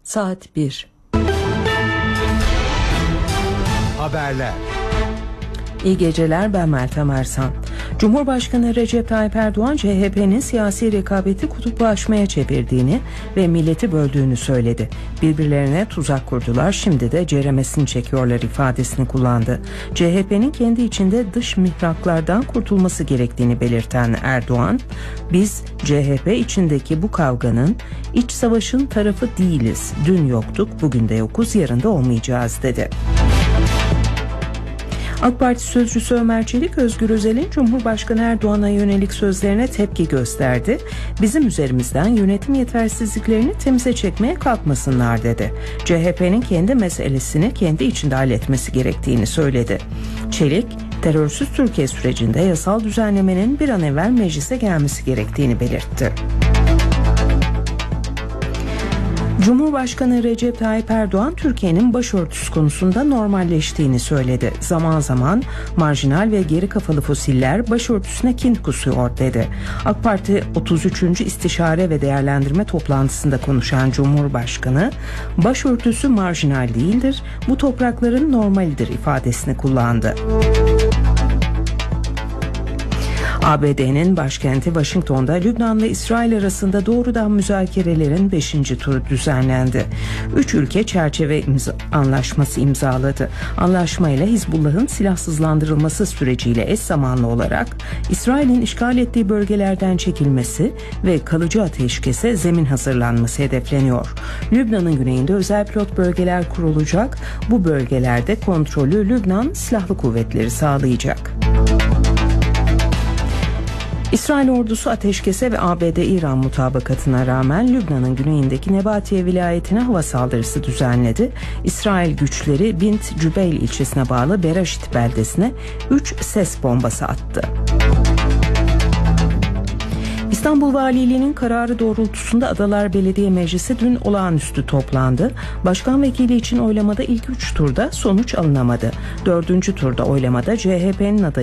Saat 1. Haberler. İyi geceler, ben Meltem Ersan. Cumhurbaşkanı Recep Tayyip Erdoğan, CHP'nin siyasi rekabeti kutuplaşmaya çevirdiğini ve milleti böldüğünü söyledi. Birbirlerine tuzak kurdular, şimdi de ceremesini çekiyorlar ifadesini kullandı. CHP'nin kendi içinde dış mihraklardan kurtulması gerektiğini belirten Erdoğan, "Biz CHP içindeki bu kavganın, iç savaşın tarafı değiliz. Dün yoktuk, bugün de yokuz, yarın da olmayacağız" dedi. AK Parti sözcüsü Ömer Çelik, Özgür Özel'in Cumhurbaşkanı Erdoğan'a yönelik sözlerine tepki gösterdi. "Bizim üzerimizden yönetim yetersizliklerini temize çekmeye kalkmasınlar" dedi. CHP'nin kendi meselesini kendi içinde halletmesi gerektiğini söyledi. Çelik, terörsüz Türkiye sürecinde yasal düzenlemenin bir an evvel meclise gelmesi gerektiğini belirtti. Cumhurbaşkanı Recep Tayyip Erdoğan, Türkiye'nin başörtüsü konusunda normalleştiğini söyledi. "Zaman zaman marjinal ve geri kafalı fosiller başörtüsüne kin kusuyor" dedi. AK Parti 33. İstişare ve Değerlendirme toplantısında konuşan Cumhurbaşkanı, "Başörtüsü marjinal değildir, bu toprakların normalidir" ifadesini kullandı. ABD'nin başkenti Washington'da Lübnan ve İsrail arasında doğrudan müzakerelerin 5. turu düzenlendi. 3 ülke çerçeve anlaşması imzaladı. Anlaşmayla Hizbullah'ın silahsızlandırılması süreciyle eş zamanlı olarak İsrail'in işgal ettiği bölgelerden çekilmesi ve kalıcı ateşkese zemin hazırlanması hedefleniyor. Lübnan'ın güneyinde özel pilot bölgeler kurulacak. Bu bölgelerde kontrolü Lübnan Silahlı Kuvvetleri sağlayacak. İsrail ordusu ateşkese ve ABD-İran mutabakatına rağmen Lübnan'ın güneyindeki Nebatiye vilayetine hava saldırısı düzenledi. İsrail güçleri Bint Cübeyl ilçesine bağlı Beraşit beldesine 3 ses bombası attı. İstanbul Valiliği'nin kararı doğrultusunda Adalar Belediye Meclisi dün olağanüstü toplandı. Başkan vekili için oylamada ilk 3 turda sonuç alınamadı. 4. turda oylamada CHP'nin adayı